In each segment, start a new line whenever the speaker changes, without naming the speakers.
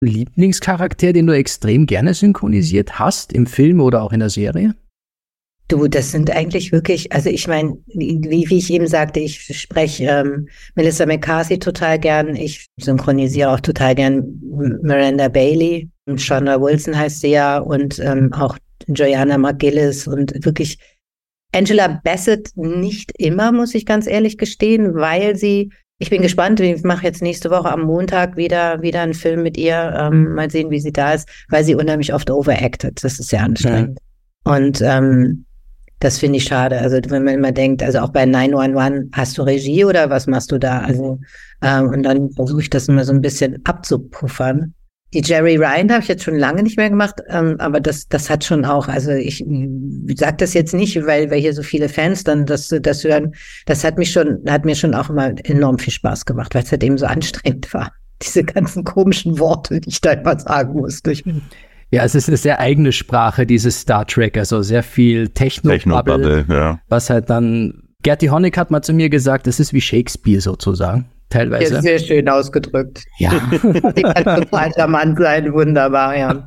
Lieblingscharakter, den du extrem gerne synchronisiert hast, im Film oder auch in der Serie?
Du, das sind eigentlich wirklich, also ich meine, wie ich eben sagte, ich spreche Melissa McCarthy total gern. Ich synchronisiere auch total gern Miranda Bailey. Shonda Wilson heißt sie ja und auch Joanna McGillis und wirklich Angela Bassett nicht immer, muss ich ganz ehrlich gestehen, weil ich bin gespannt, ich mache jetzt nächste Woche am Montag wieder einen Film mit ihr, mal sehen, wie sie da ist, weil sie unheimlich oft overacted. Das ist sehr anstrengend. Ja. Und das finde ich schade. Also wenn man immer denkt, also auch bei 911, hast du Regie oder was machst du da? Also und dann versuche ich das immer so ein bisschen abzupuffern. Die Jeri Ryan habe ich jetzt schon lange nicht mehr gemacht, aber das hat schon auch, also ich sage das jetzt nicht, weil hier so viele Fans dann das hören, das hat mir schon auch immer enorm viel Spaß gemacht, weil es halt eben so anstrengend war. Diese ganzen komischen Worte, die ich da immer sagen musste.
Ja, es ist eine sehr eigene Sprache, dieses Star Trek, also sehr viel Techno-Bubble, ja. Was halt dann, Gerti Honeck hat mal zu mir gesagt, das ist wie Shakespeare sozusagen, teilweise.
Ja, sehr schön ausgedrückt.
Ja.
Die kann total charmant sein, wunderbar, ja.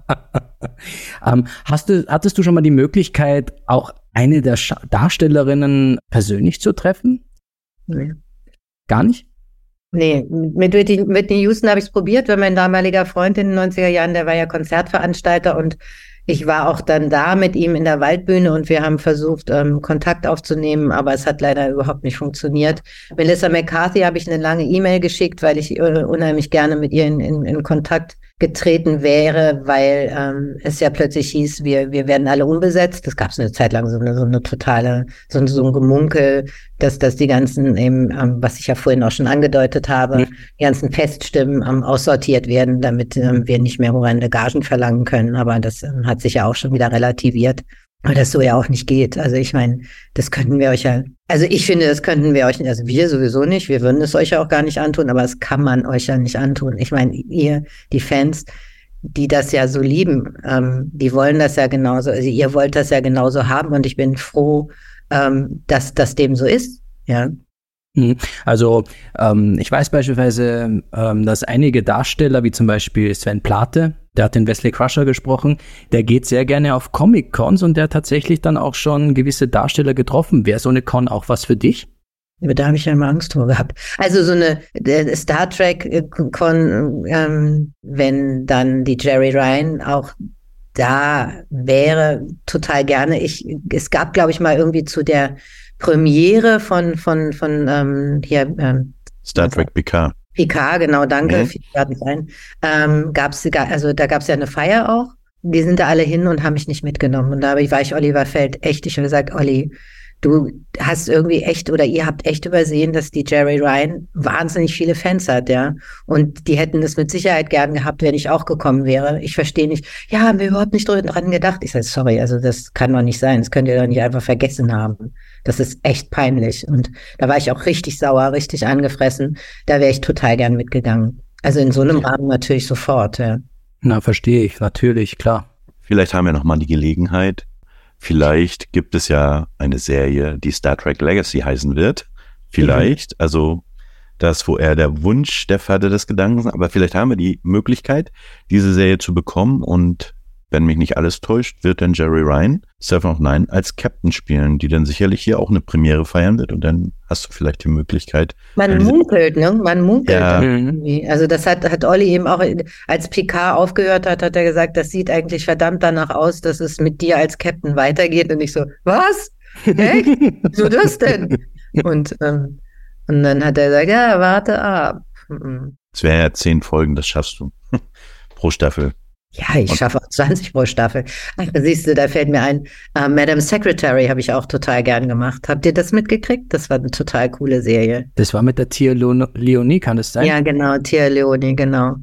Hattest du schon mal die Möglichkeit, auch eine der Darstellerinnen persönlich zu treffen?
Nee.
Gar nicht?
Nee, mit Whitney Houston habe ich es probiert, weil mein damaliger Freund in den 90er Jahren, der war ja Konzertveranstalter und ich war auch dann da mit ihm in der Waldbühne und wir haben versucht, Kontakt aufzunehmen, aber es hat leider überhaupt nicht funktioniert. Melissa McCarthy habe ich eine lange E-Mail geschickt, weil ich unheimlich gerne mit ihr in Kontakt getreten wäre, weil es ja plötzlich hieß, wir werden alle unbesetzt. Das gab es eine Zeit lang so eine totale, so ein Gemunkel, dass die ganzen eben, was ich ja vorhin auch schon angedeutet habe, die ganzen Feststimmen aussortiert werden, damit wir nicht mehr horrende Gagen verlangen können. Aber das hat sich ja auch schon wieder relativiert, weil das so ja auch nicht geht. Also ich meine, das könnten wir euch ja, also ich finde, das könnten wir euch, also wir sowieso nicht, wir würden es euch ja auch gar nicht antun, aber das kann man euch ja nicht antun. Ich meine, ihr, die Fans, die das ja so lieben, die wollen das ja genauso, also ihr wollt das ja genauso haben und ich bin froh, dass das dem so ist, ja.
Also ich weiß beispielsweise, dass einige Darsteller, wie zum Beispiel Sven Plate, der hat den Wesley Crusher gesprochen, der geht sehr gerne auf Comic-Cons und der hat tatsächlich dann auch schon gewisse Darsteller getroffen. Wäre so eine Con auch was für dich?
Da habe ich ja immer Angst vor gehabt. Also so eine Star Trek-Con, wenn dann die Jeri Ryan auch da wäre, total gerne. Es gab, glaube ich, mal irgendwie zu der Premiere von
Star Trek Picard.
Picard, genau, danke. Da gab's ja eine Feier auch. Die sind da alle hin und haben mich nicht mitgenommen. Und da war ich Oliver Feld echt. Ich habe gesagt, Olli, du hast irgendwie echt oder ihr habt echt übersehen, dass die Jeri Ryan wahnsinnig viele Fans hat, ja. Und die hätten das mit Sicherheit gern gehabt, wenn ich auch gekommen wäre. Ich verstehe nicht. Ja, haben wir überhaupt nicht dran gedacht. Ich sage, sorry, also das kann doch nicht sein. Das könnt ihr doch nicht einfach vergessen haben. Das ist echt peinlich. Und da war ich auch richtig sauer, richtig angefressen. Da wäre ich total gern mitgegangen. Also in so einem Rahmen natürlich sofort, ja.
Na, verstehe ich, natürlich, klar.
Vielleicht haben wir noch mal die Gelegenheit. Vielleicht gibt es ja eine Serie, die Star Trek Legacy heißen wird. Vielleicht, also das, wo er der Wunsch der Vater des Gedankens, aber vielleicht haben wir die Möglichkeit, diese Serie zu bekommen und wenn mich nicht alles täuscht, wird dann Jeri Ryan, Seven of Nine, als Captain spielen, die dann sicherlich hier auch eine Premiere feiern wird und dann hast du vielleicht die Möglichkeit.
Man munkelt, ne? Man munkelt.
Ja.
Irgendwie. Also das hat Olli eben auch, als Picard aufgehört hat er gesagt, das sieht eigentlich verdammt danach aus, dass es mit dir als Captain weitergeht und ich so, was? Echt? Wieso das denn? Und dann hat er gesagt, ja, warte ab.
Es wären ja 10 Folgen, das schaffst du pro Staffel.
Ja, ich schaffe auch 20 pro Staffel. Ach, siehst du, da fällt mir ein, Madam Secretary habe ich auch total gern gemacht. Habt ihr das mitgekriegt? Das war eine total coole Serie.
Das war mit der Tia Leoni, kann das sein?
Ja, genau, Tia Leoni, genau.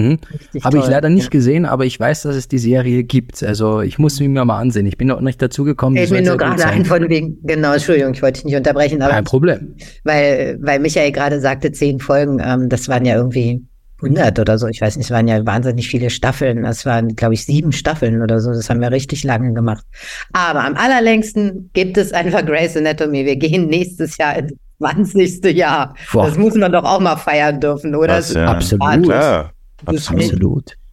Habe ich leider nicht gesehen, aber ich weiß, dass es die Serie gibt. Also ich muss sie mir mal ansehen. Ich bin noch nicht dazu gekommen.
Ich bin nur gerade ein von wegen, genau, Entschuldigung, ich wollte dich nicht unterbrechen. Aber
kein Problem.
Weil Michael gerade sagte, 10 Folgen, das waren ja irgendwie 100 oder so, ich weiß nicht, es waren ja wahnsinnig viele Staffeln, das waren, glaube ich, 7 Staffeln oder so, das haben wir richtig lange gemacht. Aber am allerlängsten gibt es einfach Grey's Anatomy, wir gehen nächstes Jahr ins 20. Jahr. Boah. Das muss man doch auch mal feiern dürfen, oder?
Das, ja.
Absolut.
Klar.
Absolut.